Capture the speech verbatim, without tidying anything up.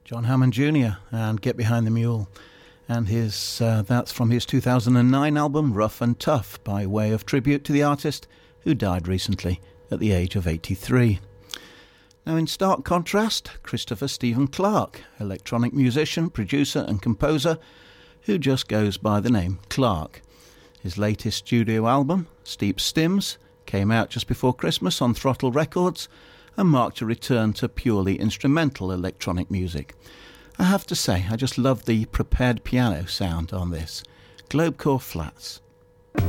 John Hammond Junior and Get Behind the Mule. And his uh, that's from his two thousand nine album Rough and Tough, by way of tribute to the artist who died recently at the age of eighty-three. Now, in stark contrast, Christopher Stephen Clark, electronic musician, producer and composer who just goes by the name Clark. His latest studio album, Steep Stims, came out just before Christmas on Throttle Records and marked a return to purely instrumental electronic music. I have to say, I just love the prepared piano sound on this. Globecore Flats.